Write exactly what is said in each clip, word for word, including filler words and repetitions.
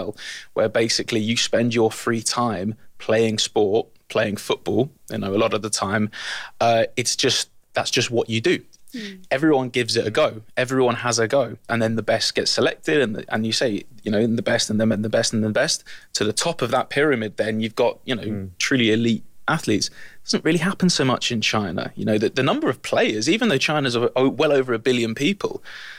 lifestyle where basically you spend your free time playing sport, playing football, you know, a lot of the time, uh, it's just, that's just what you do. Mm. Everyone gives it a go. Everyone has a go. And then the best gets selected and the, and you say, you know, in the best and then and the best and the best. To the top of that pyramid, then you've got, you know, mm. truly elite athletes. It doesn't really happen so much in China. You know, the, the number of players, even though China's a, oh, well over a billion people,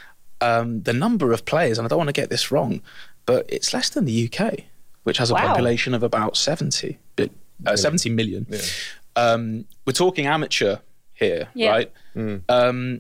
um, the number of players, and I don't want to get this wrong, but it's less than the U K, which has a wow. population of about seventy, uh, seventy million. Yeah. Um, we're talking amateur here, yeah. right? Mm. Um,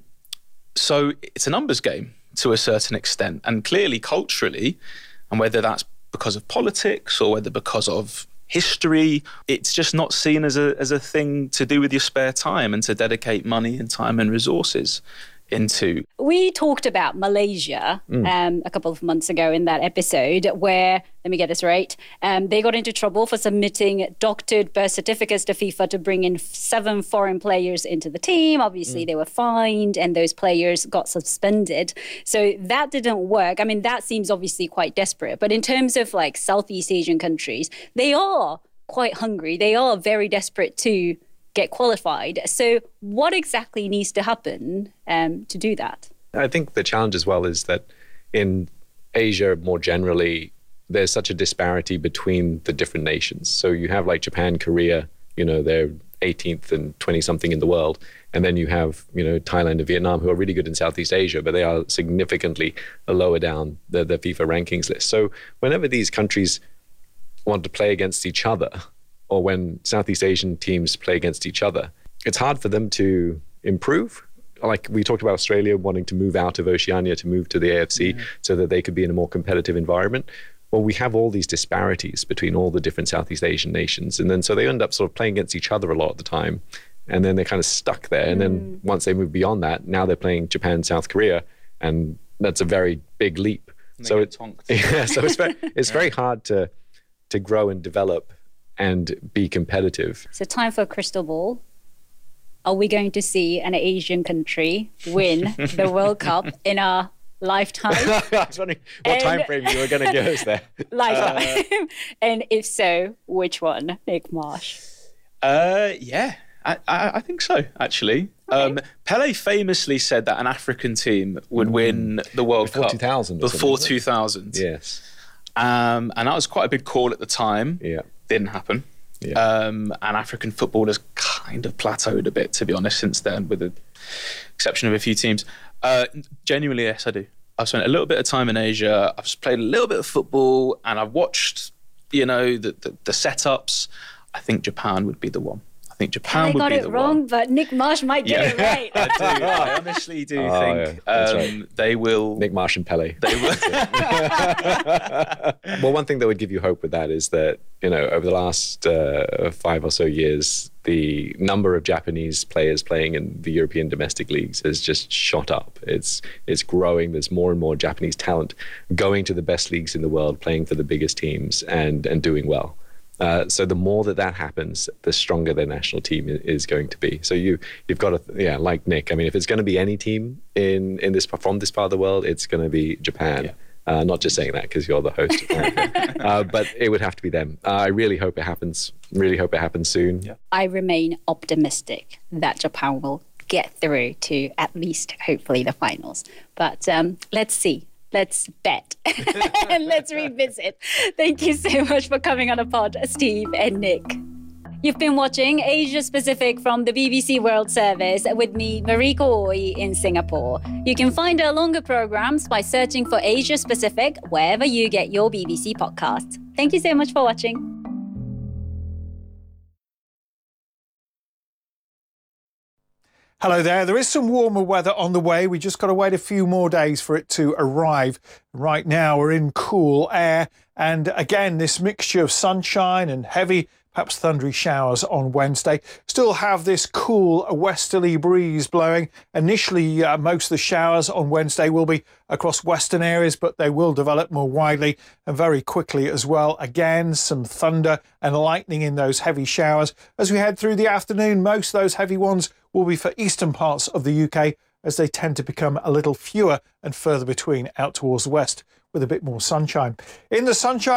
so it's a numbers game to a certain extent. And clearly, culturally, and whether that's because of politics or whether because of history, it's just not seen as a as a thing to do with your spare time and to dedicate money and time and resources into. We talked about Malaysia mm. um, a couple of months ago in that episode where, let me get this right, um, they got into trouble for submitting doctored birth certificates to FIFA to bring in seven foreign players into the team. Obviously, mm. they were fined and those players got suspended. So that didn't work. I mean, that seems obviously quite desperate. But in terms of like Southeast Asian countries, they are quite hungry. They are very desperate to get qualified. So what exactly needs to happen um, to do that? I think the challenge as well is that in Asia more generally, there's such a disparity between the different nations. So you have like Japan, Korea, you know, they're eighteenth and twenty something in the world. And then you have, you know, Thailand and Vietnam who are really good in Southeast Asia, but they are significantly lower down the, the FIFA rankings list. So whenever these countries want to play against each other, or when Southeast Asian teams play against each other, it's hard for them to improve. Like we talked about Australia wanting to move out of Oceania to move to the A F C mm. so that they could be in a more competitive environment. Well, we have all these disparities between all the different Southeast Asian nations. And then so they end up sort of playing against each other a lot of the time. And then they're kind of stuck there. And mm. then once they move beyond that, now they're playing Japan, South Korea. And that's a very big leap. So, it, yeah, so it's very, it's very hard to to grow and develop and be competitive. So time for a crystal ball. Are we going to see an Asian country win the World Cup in our lifetime? I was wondering what and time frame you were going to give us there. Lifetime. Uh, and if so, which one, Nick Marsh? Uh, yeah, I, I, I think so, actually. Okay. Um, Pele famously said that an African team would mm. win the World before Cup two thousand before two thousand. Yes. Um, and that was quite a big call at the time. Yeah. Didn't happen. Yeah. Um, and African football has kind of plateaued a bit, to be honest, since then, with the exception of a few teams. Uh, genuinely, yes, I do. I've spent a little bit of time in Asia. I've played a little bit of football, and I've watched, you know, the, the, the setups. I think Japan would be the one. I think Japan would be the one. I got it wrong, but Nick Marsh might get yeah. it right. I do. I honestly do oh, think yeah. um, right. they will. Nick Marsh and Pele. They will. Well, one thing that would give you hope with that is that, you know, over the last uh, five or so years, the number of Japanese players playing in the European domestic leagues has just shot up. It's it's growing. There's more and more Japanese talent going to the best leagues in the world, playing for the biggest teams and and doing well. Uh, so the more that that happens, the stronger their national team is going to be. So you you've got to yeah, like Nick. I mean, if it's going to be any team in in this from this part of the world, it's going to be Japan. Yeah. Uh, not just saying that because you're the host, uh, but it would have to be them. Uh, I really hope it happens. Really hope it happens soon. Yeah. I remain optimistic that Japan will get through to at least hopefully the finals. But um, let's see. Let's bet and let's revisit. Thank you so much for coming on the pod, Steve and Nick. You've been watching Asia Pacific from the B B C World Service with me, Mariko Oi, in Singapore. You can find our longer programs by searching for Asia Pacific wherever you get your B B C podcasts. Thank you so much for watching. Hello there. There is some warmer weather on the way. We just got to wait a few more days for it to arrive. Right now we're in cool air. And again, this mixture of sunshine and heavy, perhaps thundery showers on Wednesday. Still have this cool westerly breeze blowing. Initially, uh, most of the showers on Wednesday will be across western areas, but they will develop more widely and very quickly as well. Again, some thunder and lightning in those heavy showers. As we head through the afternoon, most of those heavy ones will be for eastern parts of the U K, as they tend to become a little fewer and further between out towards the west with a bit more sunshine. In the sunshine,